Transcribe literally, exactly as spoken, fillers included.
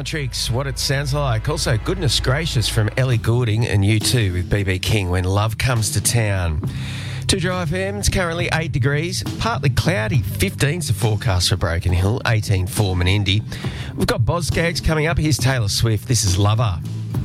Countryx, What It Sounds Like. Also, Goodness Gracious from Ellie Goulding and U two with B B King, When Love Comes to Town. To Dry F M, it's currently eight degrees, partly cloudy, fifteen's the forecast for Broken Hill, eighteen for Menindee. We've got Boz Skaggs coming up. Here's Taylor Swift. This is Lover.